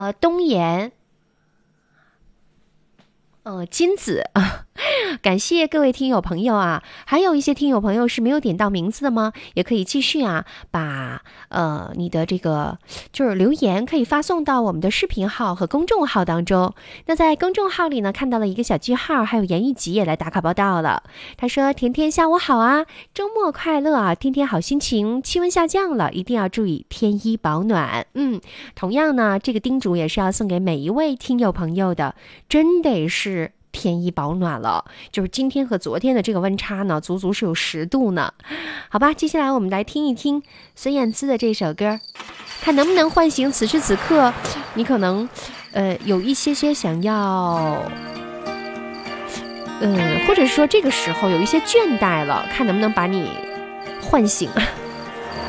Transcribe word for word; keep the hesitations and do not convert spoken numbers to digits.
呃，东岩，呃，金子啊，感谢各位听友朋友啊，还有一些听友朋友是没有点到名字的吗？也可以继续啊，把呃你的这个就是留言可以发送到我们的视频号和公众号当中。那在公众号里呢，看到了一个小句号，还有严玉吉也来打卡报道了。他说：甜甜下午好啊，周末快乐啊，天天好心情，气温下降了，一定要注意添衣保暖。嗯，同样呢，这个叮嘱也是要送给每一位听友朋友的，真得是添衣保暖了。就是今天和昨天的这个温差呢，足足是有十度呢。好吧，接下来我们来听一听孙燕姿的这首歌，看能不能唤醒此时此刻你可能呃有一些些想要嗯，或者说这个时候有一些倦怠了，看能不能把你唤醒。